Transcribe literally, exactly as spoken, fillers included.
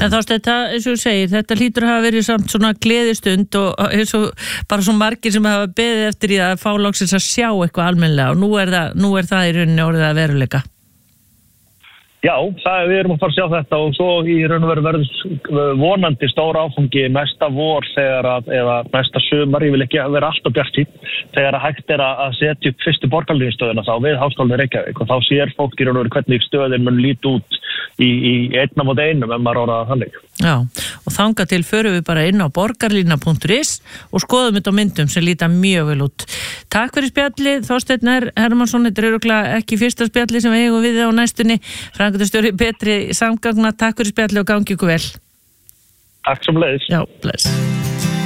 En þá þetta, eins og þú segir, þetta hlýtur að hafa verið samt svona gleðistund og eins og bara svo margir sem hafa beðið eftir í að fá loksins að sjá eitthvað almennilega og nú er það, nú er það í rauninni orðið að veruleika. Já, það, við erum að fara að sjá þetta og svo í raun og veru verður vonandi stór áfangi næsta vor þegar að, eða næsta sumar, ég vil ekki vera alltaf bjartsýnn, þegar að hægt er að setja upp fyrstu borgarlínustöðina þá við Háskólann í Reykjavík og þá sér fólk í raun og veru hvernig stöðin mun líta út í, í einna móti einum ef maður orðað þannig. Já, og þangað til förum við bara inn á borgarlína punktur is og skoðum þetta á myndum sem líta mjög vel út. Takk fyrir spjallið, Þorsteinn R. Hermannsson, þetta er örugglega ekki fyrsta spjallið sem við eigum við á næstunni. Framkvæmdastjóri Betri samgangna, takk fyrir spjallið og gangi ykkur vel. Takk sem leiðis. Já, bless.